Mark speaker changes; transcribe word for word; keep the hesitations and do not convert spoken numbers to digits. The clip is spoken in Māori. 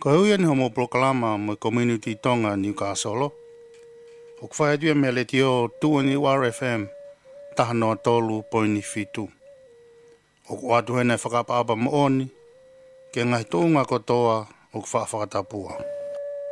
Speaker 1: Ko hui ani homo proklama mo community tonga Newcastle. O kwhai dua me le tio tuani R F M tahanoa tolu poini fitu. O kwa atu hene whakapapa mo oni ke ngai tōnga kotoa o kwa whakatapua.